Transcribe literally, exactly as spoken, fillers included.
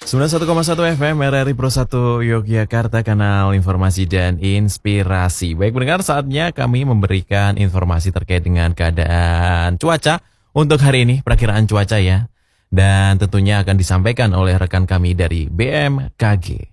sembilan puluh satu koma satu F M R R I Pro satu Yogyakarta, kanal informasi dan inspirasi. Baik pendengar, saatnya kami memberikan informasi terkait dengan keadaan cuaca untuk hari ini, perakiraan cuaca ya. Dan tentunya akan disampaikan oleh rekan kami dari B M K G.